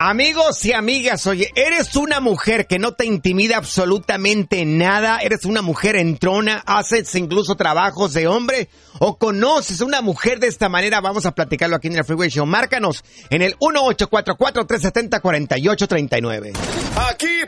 Amigos y amigas, oye, ¿eres una mujer que no te intimida absolutamente nada? ¿Eres una mujer entrona? ¿Haces incluso trabajos de hombre? ¿O conoces una mujer de esta manera? Vamos a platicarlo aquí en el Freeway Show. Márcanos en el 1844-370-4839. Aquí